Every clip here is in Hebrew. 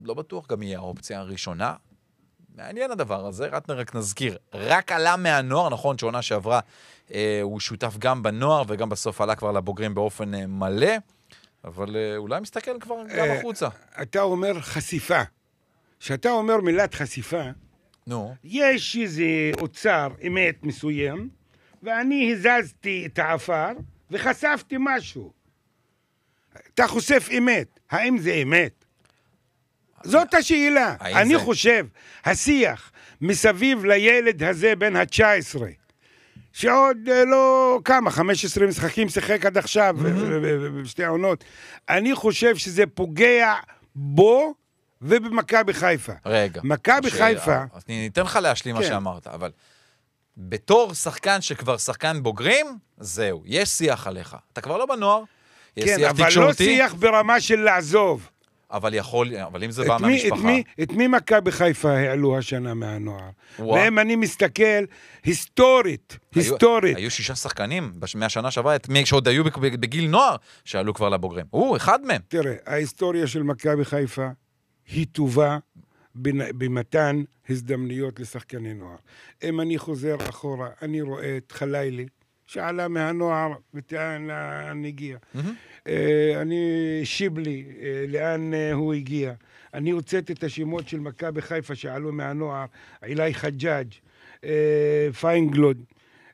לא בטוח גם יהיה האופציה הראשונה. מעניין הדבר הזה, רטנר רק נזכיר, רק עלה מהנוער, נכון שעונה שעברה, הוא שותף גם בנוער, וגם בסוף עלה כבר לבוגרים באופן מלא, אבל אולי מסתכל כבר גם החוצה. אתה אומר חשיפה. שאתה אומר מילת חשיפה, יש איזה אוצר אמת מסוים, ואני הזזתי את העפר, וחשפתי משהו. אתה חושף אמת. האם זה אמת? זאת השאלה. אני חושב, השיח מסביב לילד הזה בין ה-19, שעוד לא כמה, 15 משחקים שיחק עד עכשיו, בשתי העונות, אני חושב שזה פוגע בו, ובמכבי חיפה. רגע. מכבי חיפה... אני ניתן לך להשלים מה שאמרת, אבל בתור שחקן שכבר שחקן בוגרים, זהו, יש שיח עליך. אתה כבר לא בנוער, יש שיח תקשורתי. אבל לא שיח ברמה של לעזוב. אבל אם זה בא מהמשפחה. את מי מכבי חיפה העלו השנה מהנוער? והם אני מסתכל, היסטורית. היו 6 שחקנים מהשנה שעברה, שעוד היו בגיל נוער, שעלו כבר לבוגרים. אחד מהם. תראה, ההיסטוריה של מכבי חיפה היא טובה במתן הזדמנויות לשחקני נוער. אם אני חוזר אחורה, אני רואה את חלילי, שעלה מהנוער וטען לאן הגיע. אני שיבלי, לאן הוא הגיע. אני הוצאתי את השמות של מכבי חיפה שעלו מהנוער, אילי חג'אג', פיינגלוד,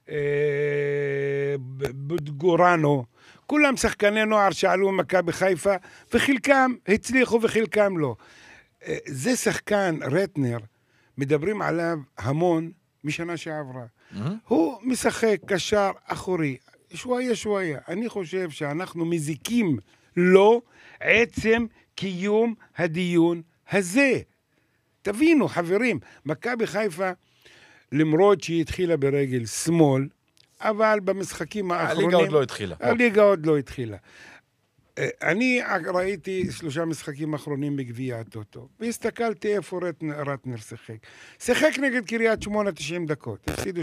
בודגורנו, כולם שחקני נוער שעלו ממכבי חיפה, וחלקם הצליחו וחלקם לא. זה שחקן, רטנר, מדברים עליו המון משנה שעברה. הוא משחק קשר אחורי, שויה. אני חושב שאנחנו מזיקים לו עצם קיום הדיון הזה. תבינו, חברים, מכבי חיפה, למרות שהיא התחילה ברגל שמאל, אבל במשחקים האחרונים... הליגה עוד לא התחילה. אני ראיתי 3 משחקים אחרונים בגביע הטוטו, והסתכלתי איפה רטנר שיחק נגד קריית שמונה 90 דקות, הפסידו 3-0.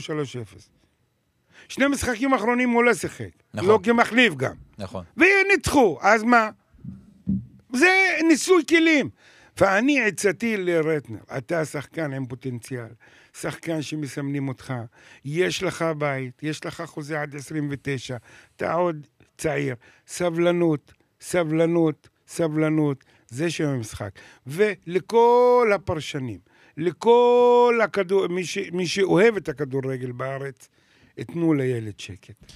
2 משחקים אחרונים הוא לא שיחק, לא כמחליף גם. נכון. וניצחו, אז מה? זה ניסוי כלים. ואני עצתי לרטנר, אתה שחקן עם פוטנציאל, שחקן שמסמנים אותך, יש לך בית, יש לך חוזה עד 29, אתה עוד צעיר, סבלנות, זה שם המשחק. ולכל הפרשנים, לכל מי שאוהב את הכדורגל בארץ, תנו לילד שקט.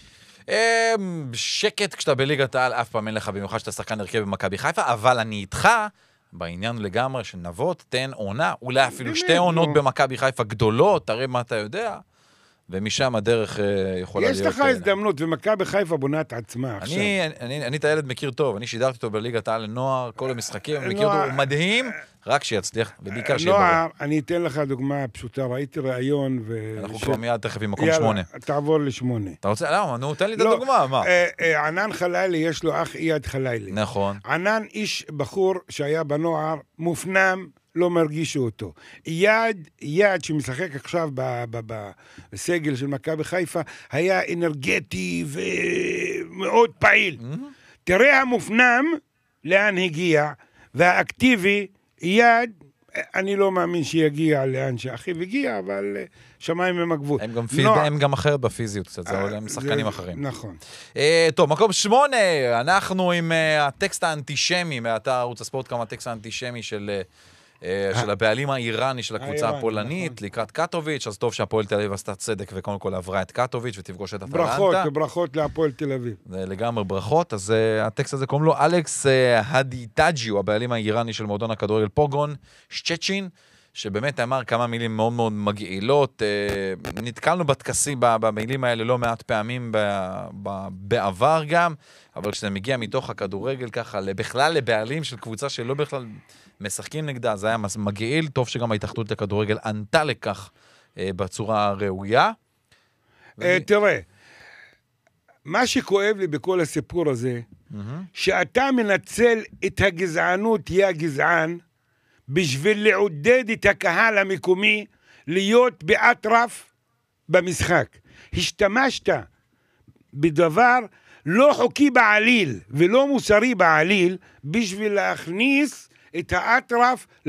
שקט כשאתה בליגת העל, אף פעם אין לך, במיוחד שאתה שחקן הרכב במכבי חיפה, אבל אני איתך בעניין לגמרי שנבוא, תן עונה, אולי אפילו 2 עונות במכבי חיפה גדולות, תראה מה אתה יודע, ומשם הדרך יכולה להיות... יש לך הזדמנות, ומכבי חיפה בונה את עצמה עכשיו. אני את הילד מכיר טוב, אני שידרתי אותו בליגת העל לנוער, כל המשחקים, אני מכיר אותו, הוא מדהים, רק שיצליח, ובעיקר שיהיה ברור. נוער, אני אתן לך דוגמה פשוטה, ראיתי ראיון אנחנו כבר מיד תכף עם מקום 8. יאללה, תעבור ל8. אתה רוצה? לא, נו, תן לי את הדוגמה, מה? ענן חלילי, יש לו אח איד חלילי. נכון. ענן איש בחור שהיה בנוער, מופנם, לא מרגישו אותו. יד שמשחק עכשיו בסגל של מכבי חיפה, היה אנרגטי ומאוד פעיל. תראה המופנם, לאן הגיע, והאקטיבי, יד, אני לא מאמין שיגיע לאן שאחיו הגיע, אבל שמיים הם הגבול. הם גם אחרת בפיזיות קצת, הם שחקנים אחרים. נכון. טוב, מקום 8, אנחנו עם הטקסט האנטישמי, מאתר ערוץ הספורט, כמה טקסט האנטישמי של הבעלים האיראני של הקבוצה הפולנית, לקראת קטוביץ', אז טוב שהפועל תל אביב עשתה צדק וקודם כל עברה את קטוביץ' ותפגוש את אטלנטה. ברכות להפועל תל אביב. זה לגמרי ברכות, אז הטקסט הזה קוראים לו אלכס הדיטאג'יו, הבעלים האיראני של מועדון הכדורגל פוגון, שצ'צ'ין, שבאמת אמר כמה מילים מאוד מאוד מגעילות, נתקלנו בטקסים, במילים האלה לא מעט פעמים בעבר גם, אבל כשזה מגיע מתוך הכדורגל ככה, בכלל לבעלים של קבוצה שלא בכלל משחקים נגדה, זה היה מגעיל, טוב שגם ההתאחדות לכדורגל ענתה לכך בצורה הראויה. תראה, מה שכואב לי בכל הסיפור הזה, שאתה מנצל את הגזענות, יא גזען, בשביל לעודד את הקהל המקומי להיות באטרף במשחק. השתמשת בדבר לא חוקי בעליל ולא מוסרי בעליל בשביל להכניס את האטרף